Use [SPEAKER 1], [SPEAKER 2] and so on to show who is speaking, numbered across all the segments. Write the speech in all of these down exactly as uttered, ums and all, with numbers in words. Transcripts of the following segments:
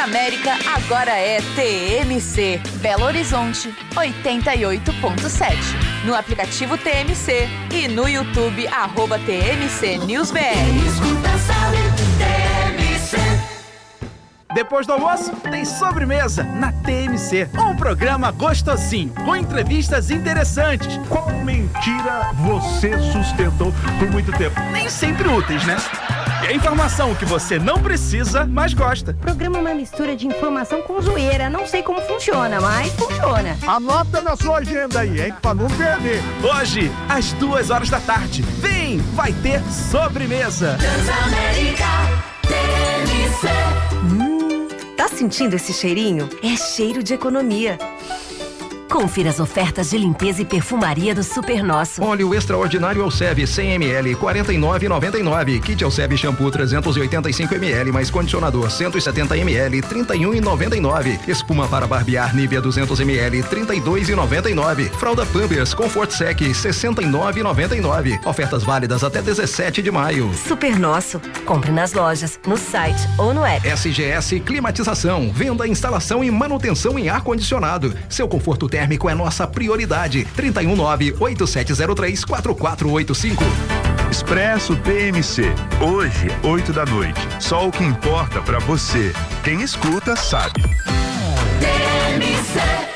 [SPEAKER 1] Transamérica agora é T M C. Belo Horizonte, oitenta e oito ponto sete. No aplicativo T M C e no YouTube, arroba T M C News B R.
[SPEAKER 2] Depois do almoço, tem sobremesa na T M C. Um programa gostosinho, com entrevistas interessantes.
[SPEAKER 3] Qual mentira você sustentou por muito tempo?
[SPEAKER 2] Nem sempre úteis, né? E a informação que você não precisa, mas gosta.
[SPEAKER 4] O programa é uma mistura de informação com zoeira. Não sei como funciona, mas funciona.
[SPEAKER 3] Anota na sua agenda aí, hein? Pra não perder.
[SPEAKER 2] Hoje, às duas horas da tarde. Vem, vai ter sobremesa.
[SPEAKER 5] Transamérica T M C.
[SPEAKER 6] Hum, tá sentindo esse cheirinho? É cheiro de economia. Confira as ofertas de limpeza e perfumaria do Super Nosso.
[SPEAKER 7] Óleo extraordinário Elseve cem mililitros, quarenta e nove reais e noventa e nove centavos. Kit Elseve shampoo trezentos e oitenta e cinco mililitros mais condicionador cento e setenta mililitros, trinta e um reais e noventa e nove centavos. Espuma para barbear Nivea duzentos mililitros, trinta e dois reais e noventa e nove centavos. Fralda Pampers Comfort Sec sessenta e nove reais e noventa e nove centavos. Ofertas válidas até dezessete de maio.
[SPEAKER 6] Super Nosso. Compre nas lojas, no site ou no app.
[SPEAKER 7] S G S Climatização. Venda, instalação e manutenção em ar-condicionado. Seu conforto térmico é nossa prioridade. trinta e um nove, oito sete zero três, quatro quatro oito cinco.
[SPEAKER 3] Expresso T M C. Hoje, oito da noite. Só o que importa pra você. Quem escuta sabe.
[SPEAKER 5] T M C.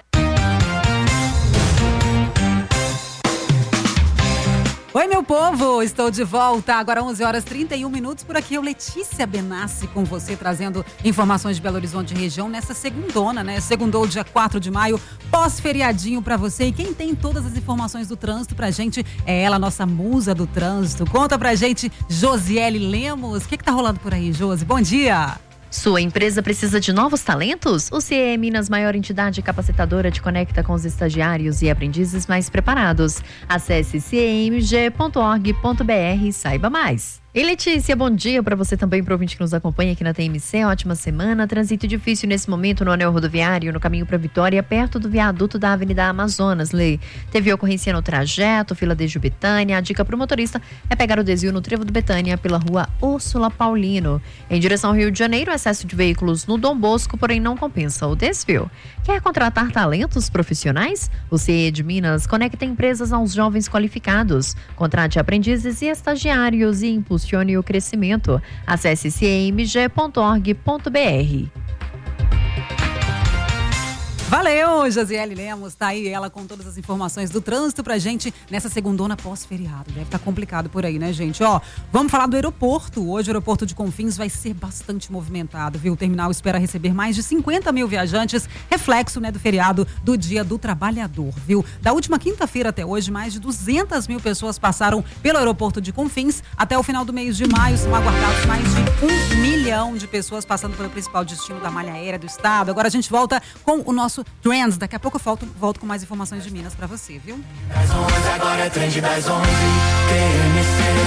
[SPEAKER 8] Oi, meu povo, estou de volta, agora onze horas e trinta e um minutos, por aqui eu, Letícia Benassi, com você, trazendo informações de Belo Horizonte e região nessa segundona, né? Segundou dia quatro de maio, pós-feriadinho pra você, e quem tem todas as informações do trânsito pra gente é ela, nossa musa do trânsito. Conta pra gente, Josiele Lemos, o que que tá rolando por aí, Josi? Bom dia!
[SPEAKER 9] Sua empresa precisa de novos talentos? O C E E Minas, maior entidade capacitadora, te conecta com os estagiários e aprendizes mais preparados. Acesse c e m g ponto org ponto b r e saiba mais. E Letícia, bom dia para você também, para o ouvinte que nos acompanha aqui na T M C. Ótima semana. Trânsito difícil nesse momento no anel rodoviário, no caminho para Vitória, perto do viaduto da Avenida Amazonas. Lei. Teve ocorrência no trajeto, fila desde Betânia. A dica para o motorista é pegar o desvio no trevo do Betânia pela rua Úrsula Paulino. Em direção ao Rio de Janeiro, excesso de veículos no Dom Bosco, porém não compensa o desvio. Quer contratar talentos profissionais? O C E E de Minas conecta empresas aos jovens qualificados. Contrate aprendizes e estagiários e impulsione o crescimento. Acesse c e m g ponto org ponto b r.
[SPEAKER 8] Valeu, Josiele Lemos, tá aí ela com todas as informações do trânsito pra gente nessa segundona pós-feriado. Deve estar complicado por aí, né, gente? Ó, vamos falar do aeroporto. Hoje o aeroporto de Confins vai ser bastante movimentado, viu? O terminal espera receber mais de cinquenta mil viajantes, reflexo, né, do feriado do Dia do Trabalhador, viu? Da última quinta-feira até hoje, mais de duzentas mil pessoas passaram pelo aeroporto de Confins. Até o final do mês de maio são aguardados mais de um milhão de pessoas passando pelo principal destino da malha aérea do estado. Agora a gente volta com o nosso Trends. Daqui a pouco eu volto, volto com mais informações de Minas pra você, viu?
[SPEAKER 5] Das onze, agora é trend das onze, T M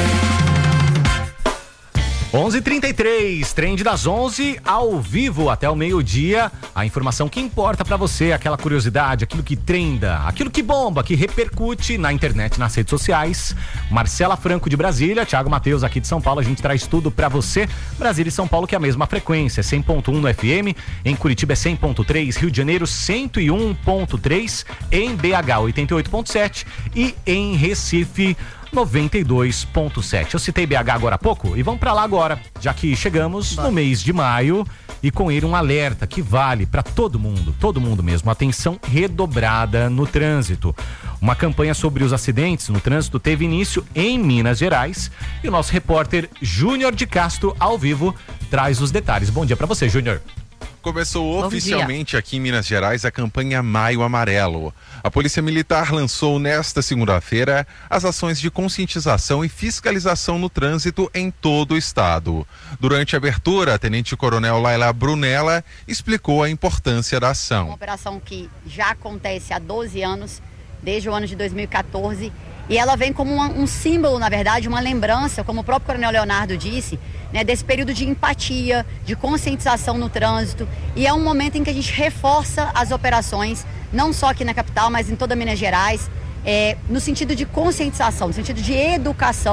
[SPEAKER 5] C.
[SPEAKER 10] onze e trinta e três, trend das onze, ao vivo até o meio-dia. A informação que importa pra você, aquela curiosidade, aquilo que trenda, aquilo que bomba, que repercute na internet, nas redes sociais. Marcela Franco de Brasília, Thiago Matheus aqui de São Paulo, a gente traz tudo pra você. Brasília e São Paulo, que é a mesma frequência, cem ponto um no F M, em Curitiba é cem ponto três, Rio de Janeiro cento e um ponto três, em B H oitenta e oito ponto sete e em Recife noventa e dois ponto sete. Eu citei B H agora há pouco e vamos pra lá agora, já que chegamos no mês de maio e com ele um alerta que vale para todo mundo, todo mundo mesmo, atenção redobrada no trânsito. Uma campanha sobre os acidentes no trânsito teve início em Minas Gerais e o nosso repórter Júnior de Castro, ao vivo, traz os detalhes. Bom dia para você, Júnior.
[SPEAKER 11] Começou oficialmente aqui em Minas Gerais a campanha Maio Amarelo. A Polícia Militar lançou nesta segunda-feira as ações de conscientização e fiscalização no trânsito em todo o estado. Durante a abertura, a Tenente-Coronel Laila Brunella explicou a importância da ação.
[SPEAKER 12] Uma operação que já acontece há doze anos, desde o ano de dois mil e quatorze, e ela vem como uma, um símbolo, na verdade, uma lembrança, como o próprio Coronel Leonardo disse, né, desse período de empatia, de conscientização no trânsito, e é um momento em que a gente reforça as operações, não só aqui na capital, mas em toda Minas Gerais, é, no sentido de conscientização, no sentido de educação,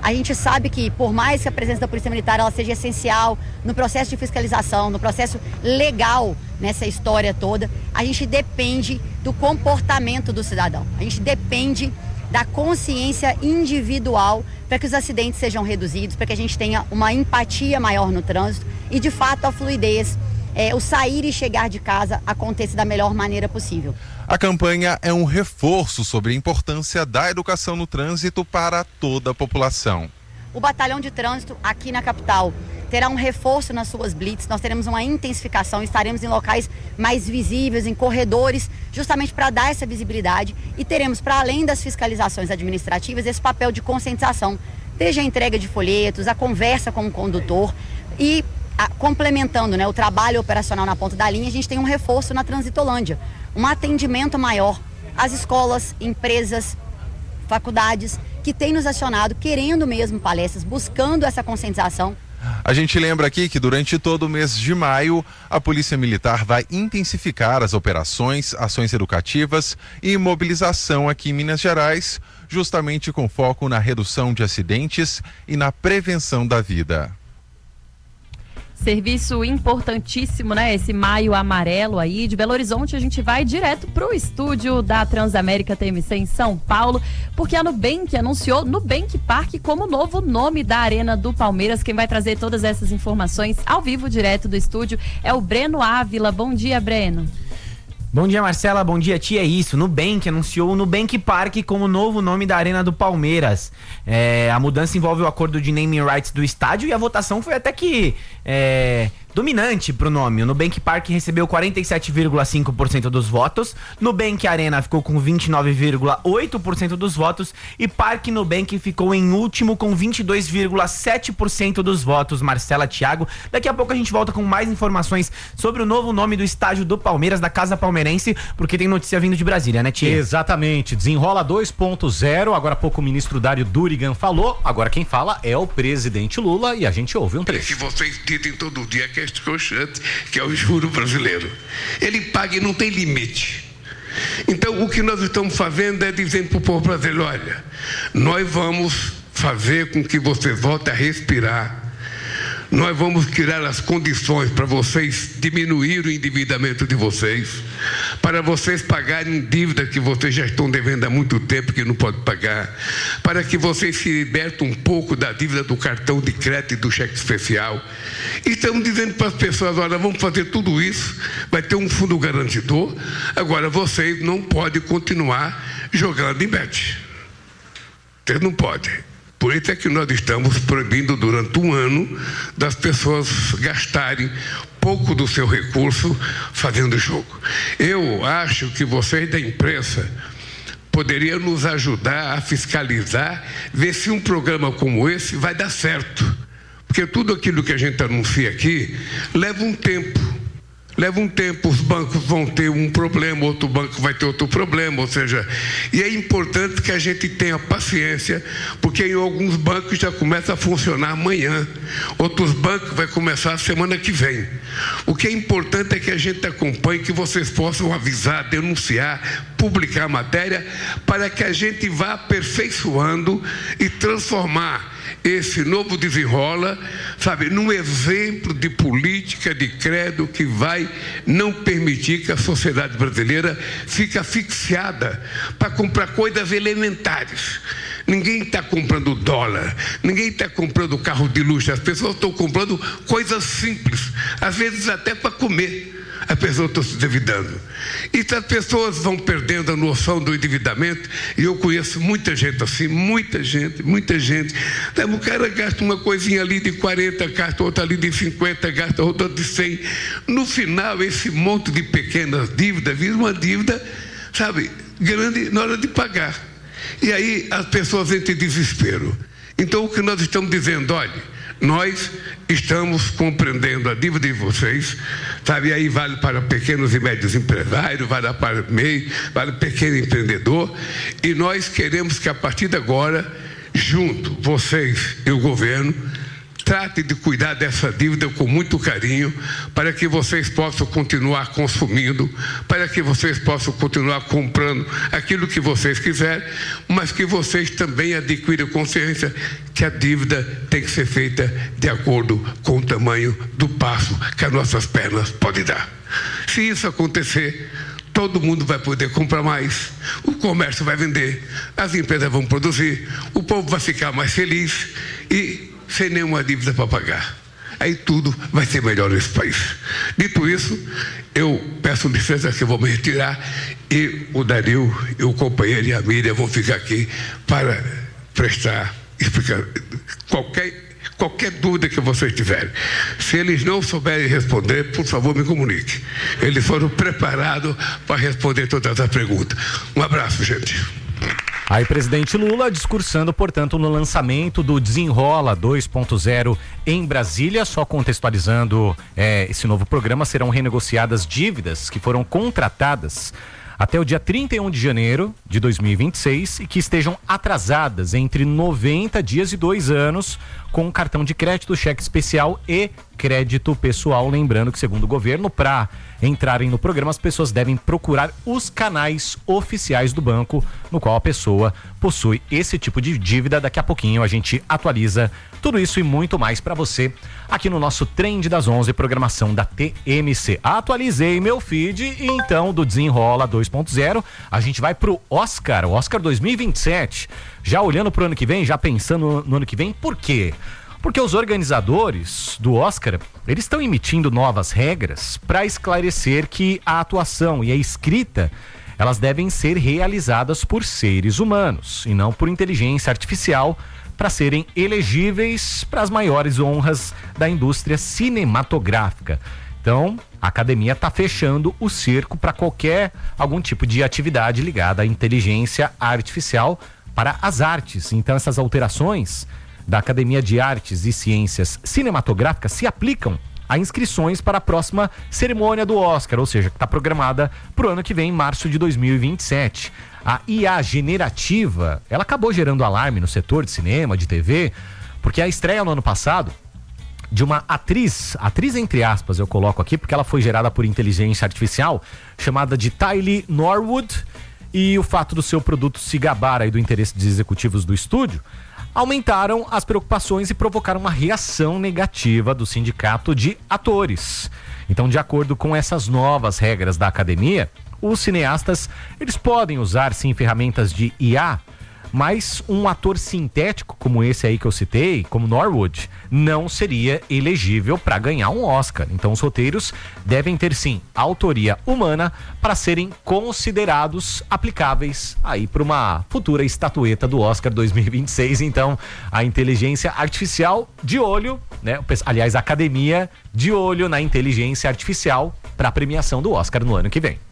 [SPEAKER 12] A gente sabe que, por mais que a presença da Polícia Militar ela seja essencial no processo de fiscalização, no processo legal nessa história toda, a gente depende do comportamento do cidadão. A gente depende da consciência individual para que os acidentes sejam reduzidos, para que a gente tenha uma empatia maior no trânsito e, de fato, a fluidez, é, o sair e chegar de casa aconteça da melhor maneira possível.
[SPEAKER 11] A campanha é um reforço sobre a importância da educação no trânsito para toda a população.
[SPEAKER 12] O batalhão de trânsito aqui na capital terá um reforço nas suas blitz, nós teremos uma intensificação, estaremos em locais mais visíveis, em corredores, justamente para dar essa visibilidade, e teremos, para além das fiscalizações administrativas, esse papel de conscientização, desde a entrega de folhetos, a conversa com o condutor e a, complementando, né, o trabalho operacional na ponta da linha, a gente tem um reforço na Transitolândia, um atendimento maior às escolas, empresas, faculdades que têm nos acionado querendo mesmo palestras, buscando essa conscientização.
[SPEAKER 11] A gente lembra aqui que durante todo o mês de maio, a Polícia Militar vai intensificar as operações, ações educativas e mobilização aqui em Minas Gerais, justamente com foco na redução de acidentes e na prevenção da vida.
[SPEAKER 13] Serviço importantíssimo, né? Esse maio amarelo aí. De Belo Horizonte a gente vai direto pro estúdio da Transamérica T M C em São Paulo, porque a Nubank anunciou Nubank Park como novo nome da Arena do Palmeiras. Quem vai trazer todas essas informações ao vivo direto do estúdio é o Breno Ávila. Bom dia, Breno.
[SPEAKER 14] Bom dia, Marcela. Bom dia, tia. É isso. Nubank anunciou o Nubank Park como novo nome da Arena do Palmeiras. É, a mudança envolve o acordo de naming rights do estádio e a votação foi até que é, dominante pro nome. O Nubank Park recebeu quarenta e sete vírgula cinco por cento dos votos, Nubank Arena ficou com vinte e nove vírgula oito por cento dos votos e Parque Nubank ficou em último com vinte e dois vírgula sete por cento dos votos. Marcela, Thiago, daqui a pouco a gente volta com mais informações sobre o novo nome do estádio do Palmeiras, da Casa Palmeirense, porque tem notícia vindo de Brasília, né, tia?
[SPEAKER 10] Exatamente, desenrola dois ponto zero, agora há pouco o ministro Dário Durigan falou, agora quem fala é o presidente Lula e a gente ouve um trecho.
[SPEAKER 15] Que vocês dizem todo dia que é escrochante, que é o juro brasileiro. Ele paga e não tem limite. Então o que nós estamos fazendo é dizendo para o povo brasileiro, olha, nós vamos fazer com que você volte a respirar. Nós vamos criar as condições para vocês diminuir o endividamento de vocês, para vocês pagarem dívida que vocês já estão devendo há muito tempo que não podem pagar, para que vocês se libertem um pouco da dívida do cartão de crédito e do cheque especial. E estamos dizendo para as pessoas, olha, vamos fazer tudo isso, vai ter um fundo garantidor, agora vocês não podem continuar jogando em bet. Vocês não podem. Por isso é que nós estamos proibindo durante um ano das pessoas gastarem pouco do seu recurso fazendo jogo. Eu acho que vocês da imprensa poderiam nos ajudar a fiscalizar, ver se um programa como esse vai dar certo. Porque tudo aquilo que a gente anuncia aqui leva um tempo. Leva um tempo, os bancos vão ter um problema, outro banco vai ter outro problema, ou seja, e é importante que a gente tenha paciência, porque em alguns bancos já começa a funcionar amanhã, outros bancos vai começar a semana que vem. O que é importante é que a gente acompanhe, que vocês possam avisar, denunciar, publicar a matéria, para que a gente vá aperfeiçoando e transformar esse novo desenrola, sabe, num exemplo de política de credo que vai não permitir que a sociedade brasileira fique asfixiada para comprar coisas elementares. Ninguém está comprando dólar, ninguém está comprando carro de luxo, as pessoas estão comprando coisas simples, às vezes até para comer. As pessoas estão se endividando. E as pessoas vão perdendo a noção do endividamento, e eu conheço muita gente assim, muita gente, muita gente. O cara gasta uma coisinha ali de quarenta, gasta outra ali de cinquenta, gasta outra de cem. No final, esse monte de pequenas dívidas vira uma dívida, sabe, grande na hora de pagar. E aí as pessoas entram em desespero. Então o que nós estamos dizendo, olha, nós estamos compreendendo a dívida de vocês, sabe? E aí vale para pequenos e médios empresários, vale para M E I, vale para pequeno empreendedor. E nós queremos que a partir de agora, junto, vocês e o governo, trate de cuidar dessa dívida com muito carinho, para que vocês possam continuar consumindo, para que vocês possam continuar comprando aquilo que vocês quiserem, mas que vocês também adquiram consciência que a dívida tem que ser feita de acordo com o tamanho do passo que as nossas pernas podem dar. Se isso acontecer, todo mundo vai poder comprar mais, o comércio vai vender, as empresas vão produzir, o povo vai ficar mais feliz e sem nenhuma dívida para pagar. Aí tudo vai ser melhor nesse país. Dito isso, eu peço licença que eu vou me retirar e o Dario, e o companheiro e a Miriam vão ficar aqui para prestar, explicar qualquer, qualquer dúvida que vocês tiverem. Se eles não souberem responder, por favor, me comunique. Eles foram preparados para responder todas as perguntas. Um abraço, gente.
[SPEAKER 10] Aí, presidente Lula discursando, portanto, no lançamento do Desenrola dois ponto zero em Brasília. Só contextualizando é, esse novo programa, serão renegociadas dívidas que foram contratadas até o dia trinta e um de janeiro de dois mil e vinte e seis e que estejam atrasadas entre noventa dias e dois anos com cartão de crédito, cheque especial e crédito pessoal. Lembrando que, segundo o governo, para entrarem no programa, as pessoas devem procurar os canais oficiais do banco no qual a pessoa possui esse tipo de dívida. Daqui a pouquinho a gente atualiza tudo isso e muito mais para você aqui no nosso Trend das onze, programação da T M C. Atualizei meu feed e então do Desenrola dois ponto zero a gente vai pro Oscar, o Oscar dois mil e vinte e sete. Já olhando pro ano que vem, já pensando no, no ano que vem, por quê? Porque os organizadores do Oscar, eles estão emitindo novas regras para esclarecer que a atuação e a escrita, elas devem ser realizadas por seres humanos e não por inteligência artificial, para serem elegíveis para as maiores honras da indústria cinematográfica. Então, a academia está fechando o cerco para qualquer, algum tipo de atividade ligada à inteligência artificial para as artes. Então, essas alterações da Academia de Artes e Ciências Cinematográficas se aplicam a inscrições para a próxima cerimônia do Oscar, ou seja, que está programada para o ano que vem, em março de dois mil e vinte e sete. A I A generativa, ela acabou gerando alarme no setor de cinema, de T V, porque a estreia no ano passado de uma atriz, atriz entre aspas eu coloco aqui, porque ela foi gerada por inteligência artificial, chamada de Tylee Norwood, e o fato do seu produto se gabar aí do interesse dos executivos do estúdio, aumentaram as preocupações e provocaram uma reação negativa do sindicato de atores. Então, de acordo com essas novas regras da academia, os cineastas, eles podem usar sim ferramentas de I A, mas um ator sintético como esse aí que eu citei, como Norwood, não seria elegível para ganhar um Oscar. Então os roteiros devem ter sim autoria humana para serem considerados aplicáveis aí para uma futura estatueta do Oscar dois mil e vinte e seis. Então a inteligência artificial de olho, né? Aliás, a academia de olho na inteligência artificial para a premiação do Oscar no ano que vem.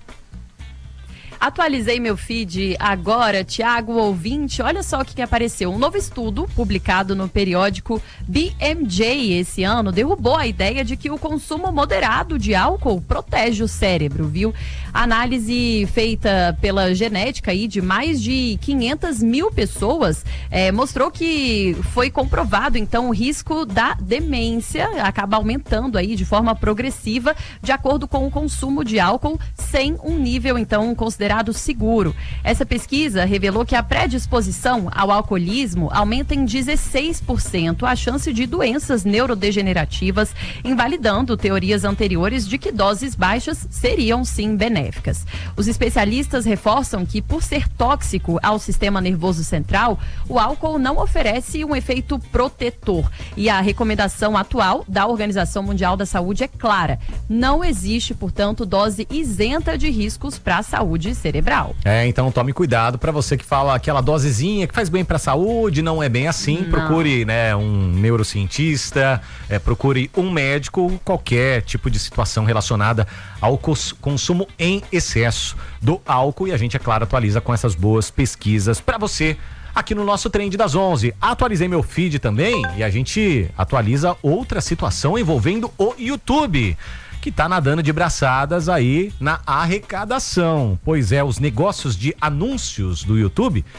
[SPEAKER 13] Atualizei meu feed agora, Tiago ouvinte, olha só o que, que apareceu. Um novo estudo publicado no periódico B M J esse ano derrubou a ideia de que o consumo moderado de álcool protege o cérebro, viu? A análise feita pela genética aí de mais de quinhentas mil pessoas eh, mostrou que foi comprovado então o risco da demência acaba aumentando aí de forma progressiva de acordo com o consumo de álcool sem um nível então considerado seguro. Essa pesquisa revelou que a predisposição ao alcoolismo aumenta em dezesseis por cento a chance de doenças neurodegenerativas, invalidando teorias anteriores de que doses baixas seriam sim benéficas. Os especialistas reforçam que, por ser tóxico ao sistema nervoso central, o álcool não oferece um efeito protetor. E a recomendação atual da Organização Mundial da Saúde é clara: não existe, portanto, dose isenta de riscos para a saúde cerebral.
[SPEAKER 10] É, então tome cuidado para você que fala aquela dosezinha que faz bem para a saúde, não é bem assim. Não. Procure, né, um neurocientista, é, procure um médico, qualquer tipo de situação relacionada ao cons- consumo em excesso do álcool, e a gente, é claro, atualiza com essas boas pesquisas para você aqui no nosso Trend das onze. Atualizei meu feed também e a gente atualiza outra situação envolvendo o YouTube, que tá nadando de braçadas aí na arrecadação. Pois é, os negócios de anúncios do YouTube,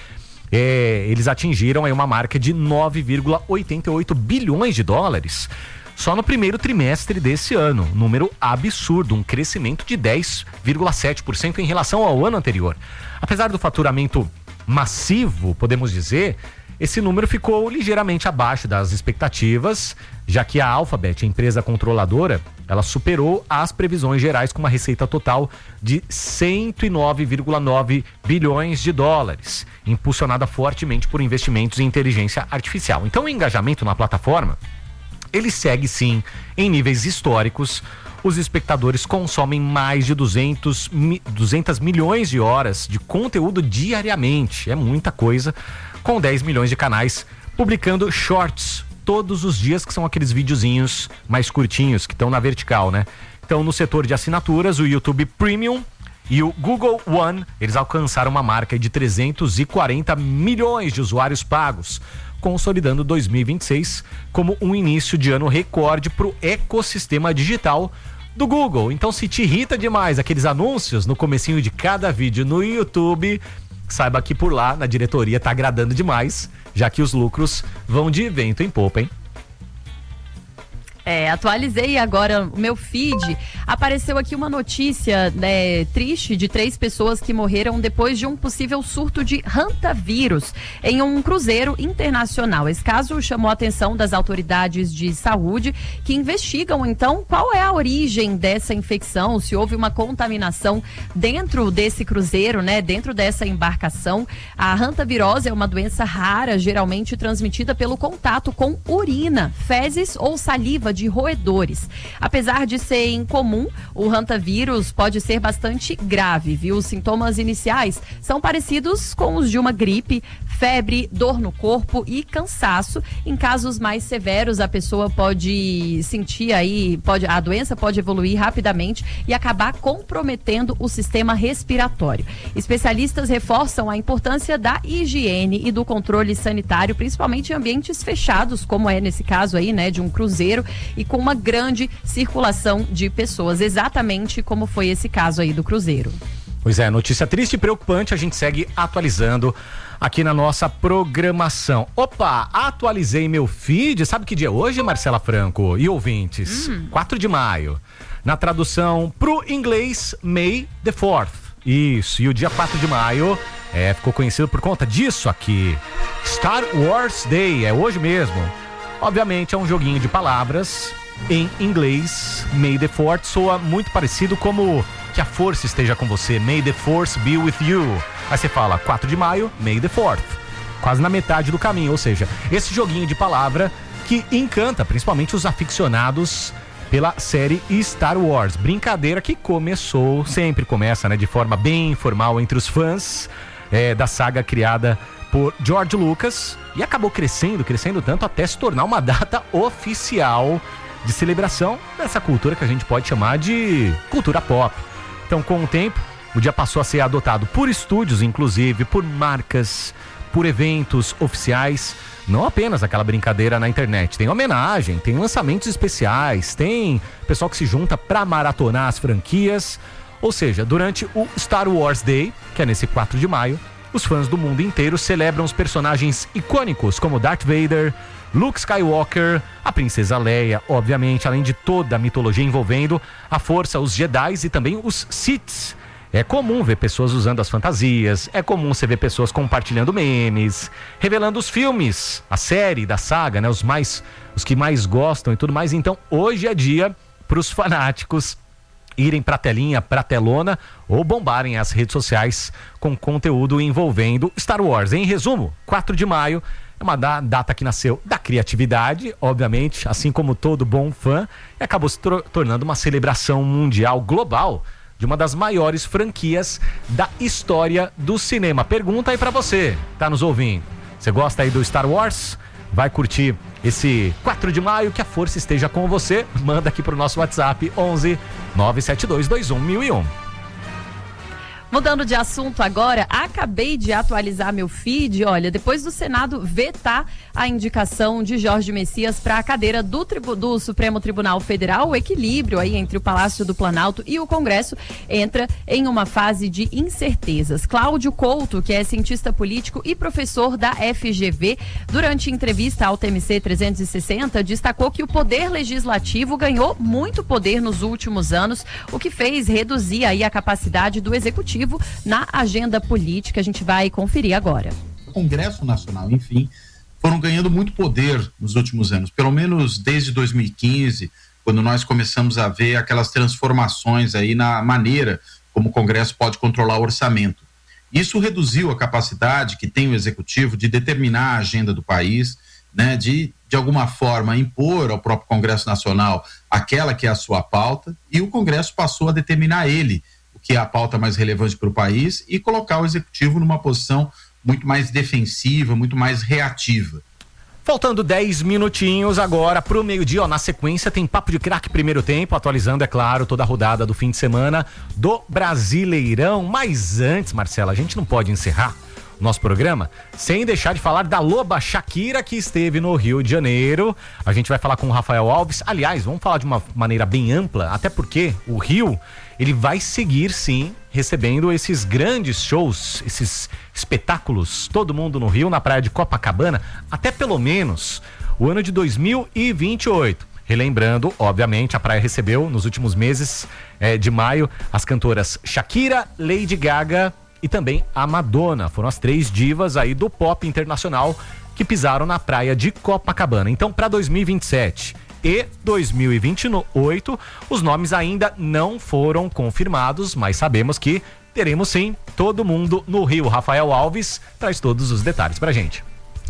[SPEAKER 10] é, eles atingiram aí uma marca de nove vírgula oitenta e oito bilhões de dólares só no primeiro trimestre desse ano. Número absurdo, um crescimento de dez vírgula sete por cento em relação ao ano anterior. Apesar do faturamento massivo, podemos dizer, esse número ficou ligeiramente abaixo das expectativas, já que a Alphabet, a empresa controladora, ela superou as previsões gerais com uma receita total de cento e nove vírgula nove bilhões de dólares, impulsionada fortemente por investimentos em inteligência artificial. Então, o engajamento na plataforma, ele segue sim em níveis históricos. Os espectadores consomem mais de duzentos, duzentas milhões de horas de conteúdo diariamente. É muita coisa, com dez milhões de canais publicando shorts todos os dias, que são aqueles videozinhos mais curtinhos, que estão na vertical, né? Então, no setor de assinaturas, o YouTube Premium e o Google One, eles alcançaram uma marca de trezentos e quarenta milhões de usuários pagos, consolidando dois mil e vinte e seis como um início de ano recorde para o ecossistema digital do Google. Então, se te irrita demais aqueles anúncios no comecinho de cada vídeo no YouTube, saiba que por lá, na diretoria, tá agradando demais, já que os lucros vão de vento em popa, hein?
[SPEAKER 13] É, atualizei agora o meu feed, apareceu aqui uma notícia, né, triste, de três pessoas que morreram depois de um possível surto de hantavírus em um cruzeiro internacional. Esse caso chamou a atenção das autoridades de saúde, que investigam então qual é a origem dessa infecção, se houve uma contaminação dentro desse cruzeiro, né, dentro dessa embarcação. A hantavirose é uma doença rara, geralmente transmitida pelo contato com urina, fezes ou saliva de roedores. Apesar de ser incomum, o hantavírus pode ser bastante grave, viu? Os sintomas iniciais são parecidos com os de uma gripe, febre, dor no corpo e cansaço. Em casos mais severos, a pessoa pode sentir aí, pode, a doença pode evoluir rapidamente e acabar comprometendo o sistema respiratório. Especialistas reforçam a importância da higiene e do controle sanitário, principalmente em ambientes fechados, como é nesse caso aí, né, de um cruzeiro, e com uma grande circulação de pessoas, exatamente como foi esse caso aí do cruzeiro.
[SPEAKER 10] Pois é, notícia triste e preocupante, a gente segue atualizando aqui na nossa programação. Opa, atualizei meu feed, sabe que dia é hoje, Marcela Franco e ouvintes? Hum. quatro de maio. Na tradução pro inglês, May the fourth. Isso, e o dia quatro de maio é, ficou conhecido por conta disso aqui. Star Wars Day, é hoje mesmo. Obviamente é um joguinho de palavras em inglês. May the fourth soa muito parecido como que a força esteja com você. May the force be with you. Aí você fala quatro de maio, May the fourth. Quase na metade do caminho, ou seja, esse joguinho de palavra que encanta principalmente os aficionados pela série Star Wars. Brincadeira que começou, sempre começa, né, de forma bem informal entre os fãs é, da saga criada por George Lucas, e acabou crescendo, crescendo tanto até se tornar uma data oficial de celebração dessa cultura que a gente pode chamar de cultura pop. Então, com o tempo, o dia passou a ser adotado por estúdios, inclusive, por marcas, por eventos oficiais, não apenas aquela brincadeira na internet. Tem homenagem, tem lançamentos especiais, tem pessoal que se junta para maratonar as franquias. Ou seja, durante o Star Wars Day, que é nesse quatro de maio, os fãs do mundo inteiro celebram os personagens icônicos como Darth Vader, Luke Skywalker, a Princesa Leia, obviamente, além de toda a mitologia envolvendo a Força, os Jedi e também os Siths. É comum ver pessoas usando as fantasias, é comum você ver pessoas compartilhando memes, revelando os filmes, a série da saga, né, os mais, os que mais gostam e tudo mais. Então, hoje é dia para os fanáticos irem pra telinha, pra telona ou bombarem as redes sociais com conteúdo envolvendo Star Wars. Em resumo, quatro de maio é uma data que nasceu da criatividade, obviamente, assim como todo bom fã, e acabou se tornando uma celebração mundial global de uma das maiores franquias da história do cinema. Pergunta aí pra você, tá nos ouvindo? Você gosta aí do Star Wars? Vai curtir esse quatro de maio, que a força esteja com você. Manda aqui pro nosso WhatsApp onze nove sete dois dois um mil e um.
[SPEAKER 13] Mudando de assunto agora, acabei de atualizar meu feed. Olha, depois do Senado vetar a indicação de Jorge Messias para a cadeira do, tribu, do Supremo Tribunal Federal, o equilíbrio aí entre o Palácio do Planalto e o Congresso entra em uma fase de incertezas. Cláudio Couto, que é cientista político e professor da F G V, durante entrevista ao T M C trezentos e sessenta, destacou que o Poder Legislativo ganhou muito poder nos últimos anos, o que fez reduzir aí a capacidade do Executivo na agenda política. A gente vai conferir agora.
[SPEAKER 16] O Congresso Nacional, enfim, foram ganhando muito poder nos últimos anos, pelo menos desde dois mil e quinze, quando nós começamos a ver aquelas transformações aí na maneira como o Congresso pode controlar o orçamento. Isso reduziu a capacidade que tem o Executivo de determinar a agenda do país, né, de, de alguma forma, impor ao próprio Congresso Nacional aquela que é a sua pauta, e o Congresso passou a determinar ele que é a pauta mais relevante para o país e colocar o Executivo numa posição muito mais defensiva, muito mais reativa.
[SPEAKER 10] Faltando dez minutinhos agora pro meio-dia, ó, na sequência tem Papo de Craque primeiro tempo, atualizando, é claro, toda a rodada do fim de semana do Brasileirão. Mas antes, Marcela, a gente não pode encerrar o nosso programa sem deixar de falar da loba Shakira, que esteve no Rio de Janeiro. A gente vai falar com o Rafael Alves. Aliás, vamos falar de uma maneira bem ampla, até porque o Rio, ele vai seguir, sim, recebendo esses grandes shows, esses espetáculos, todo mundo no Rio, na praia de Copacabana, até pelo menos o ano de dois mil e vinte e oito. Relembrando, obviamente, a praia recebeu nos últimos meses é, de maio as cantoras Shakira, Lady Gaga e também a Madonna. Foram as três divas aí do pop internacional que pisaram na praia de Copacabana. Então, para dois mil e vinte e sete e dois mil e vinte e oito, os nomes ainda não foram confirmados, mas sabemos que teremos sim todo mundo no Rio. Rafael Alves traz todos os detalhes pra gente.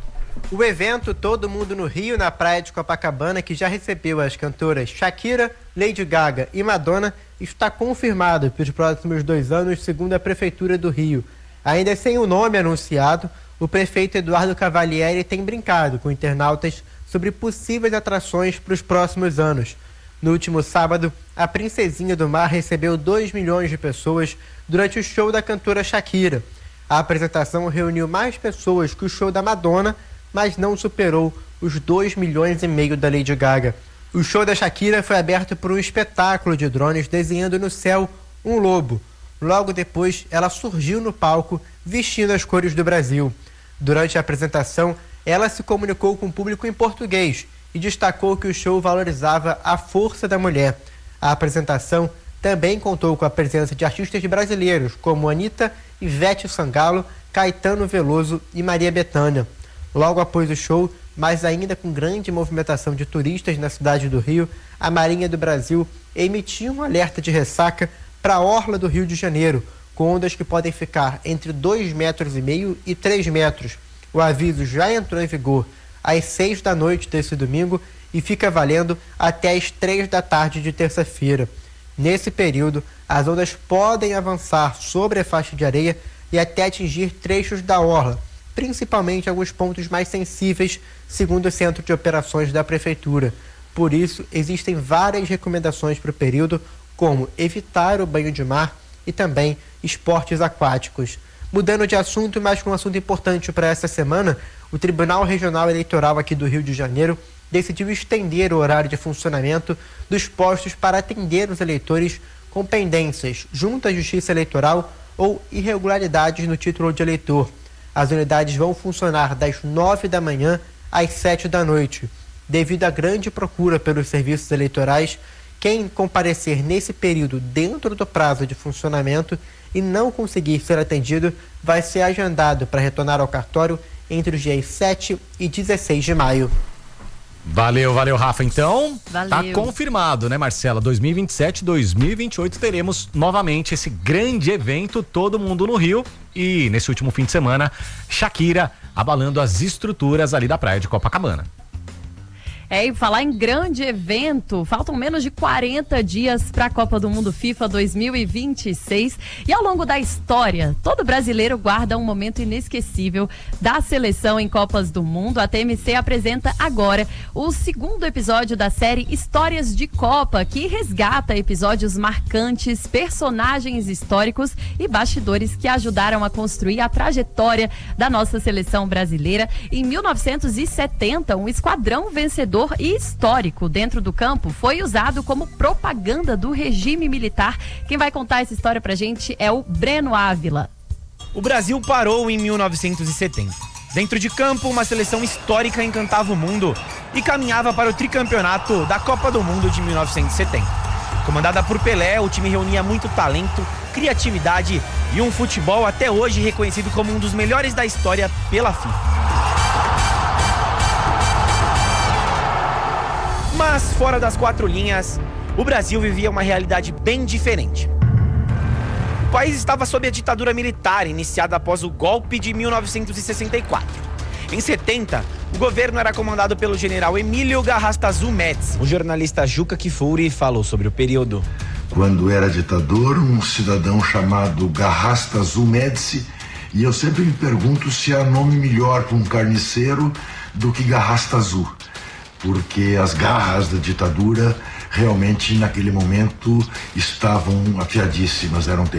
[SPEAKER 17] O evento Todo Mundo no Rio, na praia de Copacabana, que já recebeu as cantoras Shakira, Lady Gaga e Madonna, está confirmado para os próximos dois anos, segundo a Prefeitura do Rio. Ainda sem o nome anunciado, o prefeito Eduardo Cavalieri tem brincado com internautas sobre possíveis atrações para os próximos anos. No último sábado, a Princesinha do Mar recebeu dois milhões de pessoas durante o show da cantora Shakira. A apresentação reuniu mais pessoas que o show da Madonna, mas não superou os dois milhões e meio da Lady Gaga. O show da Shakira foi aberto por um espetáculo de drones desenhando no céu um lobo. Logo depois, ela surgiu no palco vestindo as cores do Brasil. Durante a apresentação, ela se comunicou com o público em português e destacou que o show valorizava a força da mulher. A apresentação também contou com a presença de artistas brasileiros como Anitta, Ivete Sangalo, Caetano Veloso e Maria Bethânia. Logo após o show, mas ainda com grande movimentação de turistas na cidade do Rio, a Marinha do Brasil emitiu um alerta de ressaca para a orla do Rio de Janeiro, com ondas que podem ficar entre dois metros e meio e três metros. O aviso já entrou em vigor às seis da noite desse domingo e fica valendo até às três da tarde de terça-feira. Nesse período, as ondas podem avançar sobre a faixa de areia e até atingir trechos da orla, principalmente alguns pontos mais sensíveis, segundo o Centro de Operações da Prefeitura. Por isso, existem várias recomendações para o período, como evitar o banho de mar e também esportes aquáticos. Mudando de assunto, mas com um assunto importante para essa semana, o Tribunal Regional Eleitoral aqui do Rio de Janeiro decidiu estender o horário de funcionamento dos postos para atender os eleitores com pendências junto à Justiça Eleitoral ou irregularidades no título de eleitor. As unidades vão funcionar das nove da manhã às sete da noite. Devido à grande procura pelos serviços eleitorais, quem comparecer nesse período dentro do prazo de funcionamento e não conseguir ser atendido vai ser agendado para retornar ao cartório entre os dias sete e dezesseis de maio.
[SPEAKER 10] Valeu, valeu, Rafa. Então,
[SPEAKER 13] valeu.
[SPEAKER 10] Tá confirmado, né, Marcela? dois mil e vinte e sete, dois mil e vinte e oito teremos novamente esse grande evento, Todo Mundo no Rio. E nesse último fim de semana, Shakira abalando as estruturas ali da praia de Copacabana.
[SPEAKER 13] É, e falar em grande evento, faltam menos de quarenta dias para a Copa do Mundo FIFA dois mil e vinte e seis. E ao longo da história, todo brasileiro guarda um momento inesquecível da seleção em Copas do Mundo. A T M C apresenta agora o segundo episódio da série Histórias de Copa, que resgata episódios marcantes, personagens históricos e bastidores que ajudaram a construir a trajetória da nossa seleção brasileira. Em mil novecentos e setenta, um esquadrão vencedor e histórico dentro do campo foi usado como propaganda do regime militar. Quem vai contar essa história pra gente é o Breno Ávila.
[SPEAKER 14] O Brasil parou em mil novecentos e setenta. Dentro de campo, uma seleção histórica encantava o mundo e caminhava para o tricampeonato da Copa do Mundo de mil novecentos e setenta. Comandada por Pelé, o time reunia muito talento, criatividade e um futebol até hoje reconhecido como um dos melhores da história pela FIFA. Mas, fora das quatro linhas, o Brasil vivia uma realidade bem diferente. O país estava sob a ditadura militar, iniciada após o golpe de mil novecentos e sessenta e quatro. Em setenta, o governo era comandado pelo general Emílio Garrastazu Médici. O jornalista Juca Kfouri falou sobre o período.
[SPEAKER 18] Quando era ditador, um cidadão chamado Garrastazu Médici, e eu sempre me pergunto se há nome melhor para um carniceiro do que Garrastazu, porque as garras da ditadura realmente naquele momento estavam afiadíssimas, eram terríveis.